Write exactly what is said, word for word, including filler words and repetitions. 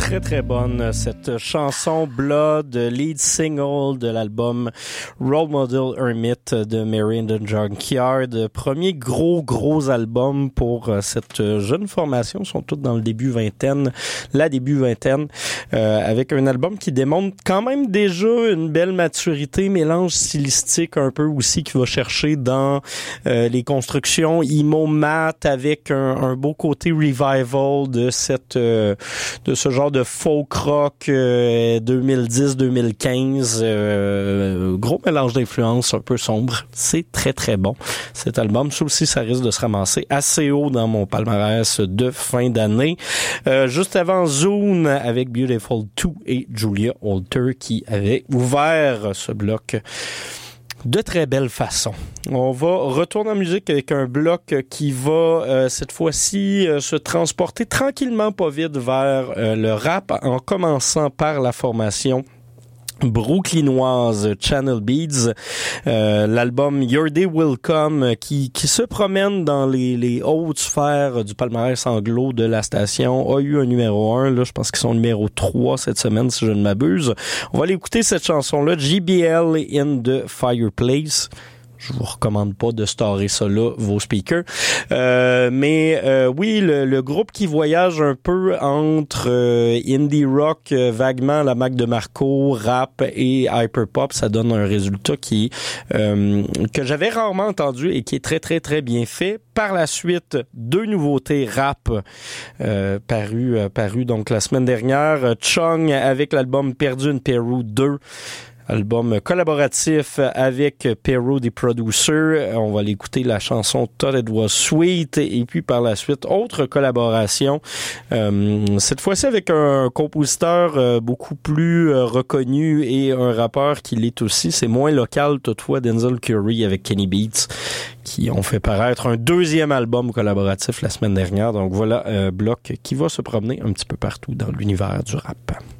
très très bonne cette chanson Blood, lead single de l'album Role Model Hermit de Mary and the Junkyard. Premier gros gros album pour cette jeune formation, ils sont tous dans le début vingtaine, la début vingtaine, euh, avec un album qui démontre quand même déjà une belle maturité, mélange stylistique un peu aussi qui va chercher dans euh, les constructions emo mat avec un, un beau côté revival de cette euh, de ce genre de folk rock euh, deux mille dix deux mille quinze, euh, gros mélange d'influences un peu sombre. C'est très très bon cet album. Ça aussi, ça risque de se ramasser assez haut dans mon palmarès de fin d'année. Euh, juste avant Zune avec Beautiful deux et Julia Holter qui avait ouvert ce bloc de très belle façon. On va retourner en musique avec un bloc qui va euh, cette fois-ci euh, se transporter tranquillement pas vite vers euh, le rap en commençant par la formation brooklynoise Channel Beats, euh, l'album Your Day Will Come qui qui se promène dans les les hautes sphères du palmarès anglo de la station, a eu un numéro un, là je pense qu'ils sont numéro trois cette semaine si je ne m'abuse. On va aller écouter cette chanson là, J B L in the Fireplace. Je vous recommande pas de starer ça là, vos speakers. Euh, mais euh, oui, le, le groupe qui voyage un peu entre euh, indie rock, euh, vaguement la Mac DeMarco, rap et hyperpop, ça donne un résultat qui euh, que j'avais rarement entendu et qui est très très très bien fait. Par la suite, deux nouveautés rap euh, parues euh, paru donc la semaine dernière. Chung avec l'album Perdu in Peru deux. Album collaboratif avec Pero the Producer. On va l'écouter la chanson Thought It Was Sweet. Et puis par la suite, autre collaboration. Euh, cette fois-ci avec un compositeur euh, beaucoup plus euh, reconnu et un rappeur qui l'est aussi. C'est moins local toutefois, Denzel Curry avec Kenny Beats, qui ont fait paraître un deuxième album collaboratif la semaine dernière. Donc voilà un bloc qui va se promener un petit peu partout dans l'univers du rap.